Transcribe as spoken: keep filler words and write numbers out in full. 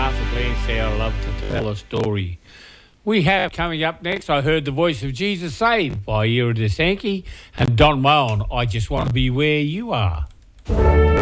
Arthur Blanchard loved to tell a story. We have coming up next, I Heard the Voice of Jesus Saved by Ira DeSankey and Don Moen. I Just Want to Be Where You Are.